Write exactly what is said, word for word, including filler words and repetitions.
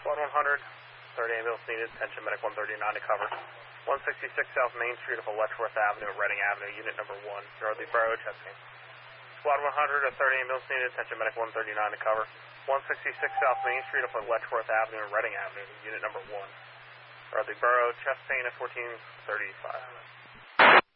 Squad one hundred, third ambulance needed, attention medic one thirty-nine to cover. one sixty-six South Main Street off of Letchworth Avenue, Reading Avenue, unit number one, Yardley Borough, chest pain. Squad one hundred, a third ambulance needed, attention medic one thirty-nine to cover. one sixty-six South Main Street off of Letchworth Avenue, Reading Avenue, unit number one, Yardley Borough, chest pain at fourteen thirty-five.